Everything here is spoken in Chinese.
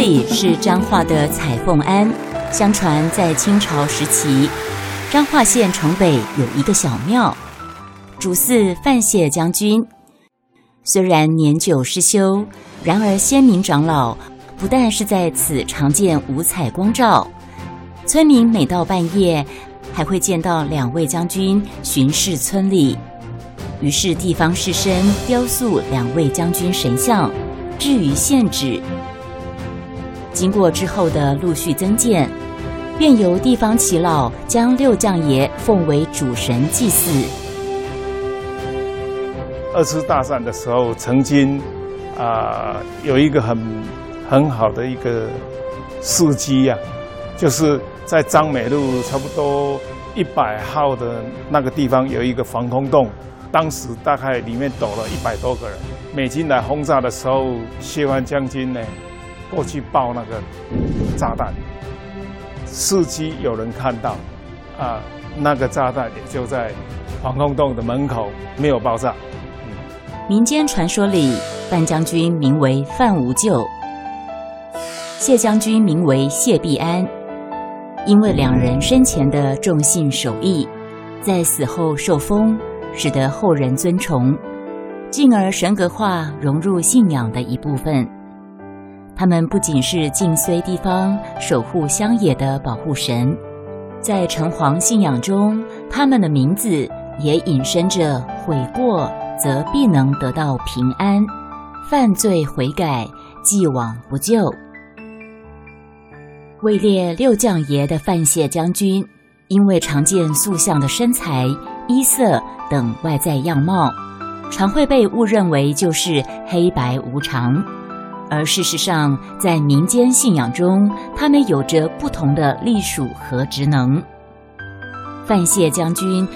里是彰化的采凤庵。相传在清朝时期，彰化县城北有一个小庙，主祀范谢将军。虽然年久失修，然而先民长老不但是在此常见五彩光照，村民每到半夜还会见到2位将军巡视村里。于是地方士绅雕塑2位将军神像，置于县址。经过之后的陆续增建，便由地方耆老将六将爷奉为主神祭祀。 2次大战的时候，曾经有一个很好的一个事迹啊，就是在彰美路差不多100号的那个地方有一个防空洞，当时大概里面躲了100多个人。美军来轰炸的时候，谢藩将军呢过去爆那个炸弹，伺机有人看到，那个炸弹也就在防空洞的门口，没有爆炸。 民间传说里，范将军名为范无咎，谢将军名为谢必安，因为2人生前的重信守义，在死后受封，使得后人尊崇，进而神格化，融入信仰的一部分。他们不仅是晋绥地方守护乡野的保护神，在城隍信仰中，他们的名字也引申着悔过则必能得到平安，犯罪悔改，既往不咎。位列6将爷的范谢将军，因为常见塑像的身材、衣色等外在样貌，常会被误认为就是黑白无常。而事实上，在民间信仰中，他们有着不同的隶属和职能。范谢将军